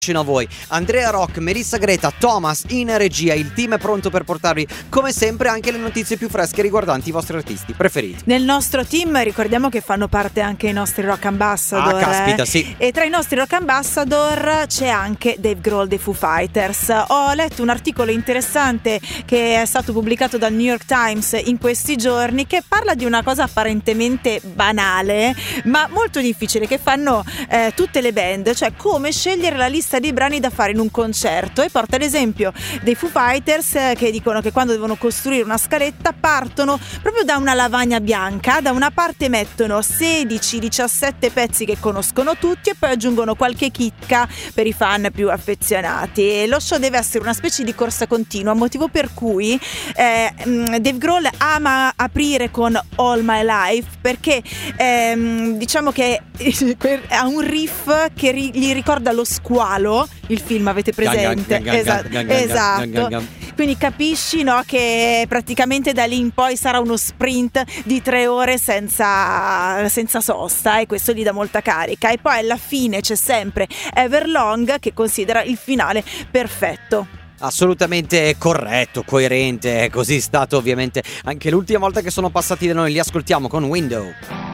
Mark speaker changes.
Speaker 1: A voi Andrea Rock, Melissa Greta, Thomas in regia. Il team è pronto per portarvi come sempre anche le notizie più fresche riguardanti i vostri artisti preferiti.
Speaker 2: Nel nostro team ricordiamo che fanno parte anche i nostri Rock Ambassador.
Speaker 1: Caspita, sì.
Speaker 2: E tra i nostri Rock Ambassador c'è anche Dave Grohl dei Foo Fighters. Ho letto un articolo interessante che è stato pubblicato dal New York Times in questi giorni, che parla di una cosa apparentemente banale ma molto difficile che fanno tutte le band, cioè come scegliere la lista di brani da fare in un concerto, e porta l'esempio dei Foo Fighters che dicono che quando devono costruire una scaletta partono proprio da una lavagna bianca. Da una parte mettono 16-17 pezzi che conoscono tutti e poi aggiungono qualche chicca per i fan più affezionati. E lo show deve essere una specie di corsa continua, motivo per cui Dave Grohl ama aprire con All My Life, perché diciamo che ha un riff che gli ricorda lo squalo, il film, avete presente? Esatto. Quindi capisci, no, che praticamente da lì in poi sarà uno sprint di 3 ore senza sosta, e questo gli dà molta carica. E poi alla fine c'è sempre Everlong, che considera il finale perfetto.
Speaker 1: Assolutamente corretto, coerente, è così stato ovviamente anche l'ultima volta che sono passati da noi. Li ascoltiamo con Window.